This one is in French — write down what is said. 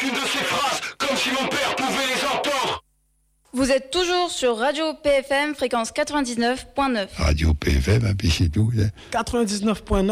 chacune de ces phrases comme si mon père pouvait les entendre. Vous êtes toujours sur Radio PFM, fréquence 99.9. Radio PFM, puis c'est tout. 99.9.